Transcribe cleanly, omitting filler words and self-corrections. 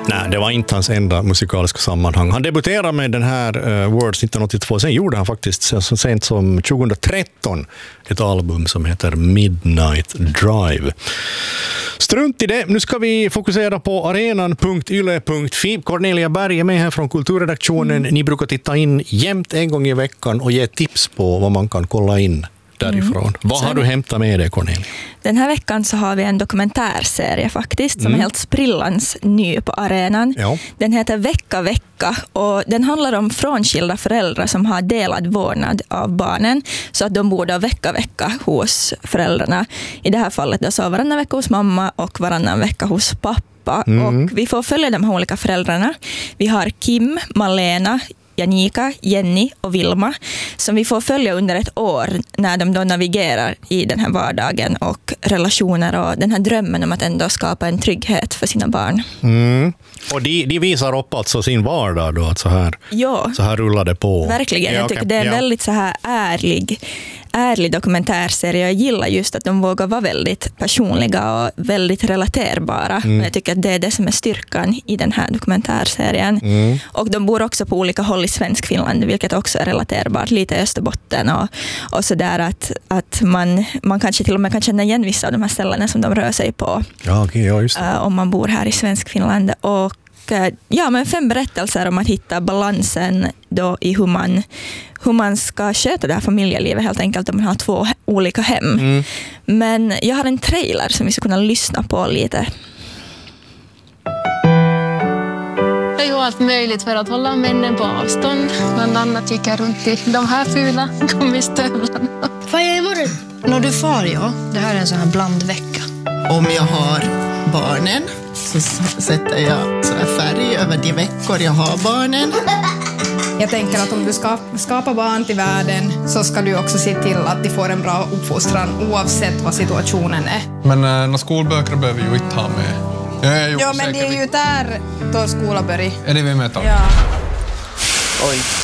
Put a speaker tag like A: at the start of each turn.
A: Nej, det var inte hans enda musikaliska sammanhang. Han debuterade med den här Words 1982. Sen gjorde han faktiskt så sent som 2013 ett album som heter Midnight Drive. Strunt i det. Nu ska vi fokusera på arenan.yle.fi. Cornelia Berg är med här från kulturredaktionen. Ni brukar titta in jämt en gång i veckan och ge tips på vad man kan kolla in därifrån. Vad har du hämtat med dig, Cornelia?
B: Den här veckan så har vi en dokumentärserie faktiskt som är helt sprillans ny på arenan.
A: Ja.
B: Den heter Vecka och den handlar om frånskilda föräldrar som har delad vårdnad av barnen så att de bor då vecka hos föräldrarna. I det här fallet då så varannan vecka hos mamma och varannan vecka hos pappa. Och vi får följa de här olika föräldrarna. Vi har Kim, Malena, Janika, Jenny och Vilma som vi får följa under ett år när de då navigerar i den här vardagen och relationer och den här drömmen om att ändå skapa en trygghet för sina barn.
A: Och de visar upp alltså sin vardag då, att så här rullar det på.
B: Verkligen, jag tycker det är en väldigt så här ärlig dokumentärserie. Jag gillar just att de vågar vara väldigt personliga och väldigt relaterbara. Jag tycker att det är det som är styrkan i den här dokumentärserien. Och de bor också på olika håll i svensk Finland, vilket också är relaterbart. Lite i Österbotten och sådär att man kanske till och med kan känna igen vissa av de här ställena som de rör sig på.
A: Ja, just det.
B: Om man bor här i svensk Finland. Och men 5 berättelser om att hitta balansen då i hur man ska sköta det här familjelivet helt enkelt om man har 2 olika hem. Men jag har en trailer som vi ska kunna lyssna på lite.
C: Jag gör allt möjligt för att hålla männen på avstånd. Bland annat gick jag runt i de här fula gummistövlarna.
D: Vad är imorgon?
C: När du far, det här är en sån här blandvecka.
E: Om jag har barnen så sätter jag så här färg över de veckor jag har barnen.
F: Jag tänker att om du ska skapa barn till världen så ska du också se till att de får en bra uppfostran oavsett vad situationen är.
G: Men några skolböcker behöver ju inte ha med.
F: Ja, men det är ju där då skolan börjar.
G: Är det vi med?
F: Ja.
E: Oj.